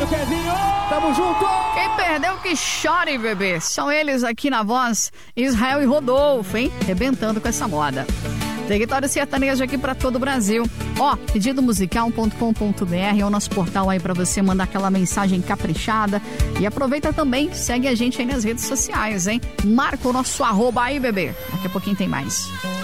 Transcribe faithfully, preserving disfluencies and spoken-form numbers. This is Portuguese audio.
Kevinho! Tamo junto! Quem perdeu que chore, bebê. São eles aqui na voz, Israel e Rodolfo, hein? Rebentando com essa moda. Território sertanejo aqui pra todo o Brasil. Ó, pedido musical ponto com ponto b r é o nosso portal aí pra você mandar aquela mensagem caprichada. E aproveita também, segue a gente aí nas redes sociais, hein? Marca o nosso arroba aí, bebê. Daqui a pouquinho tem mais.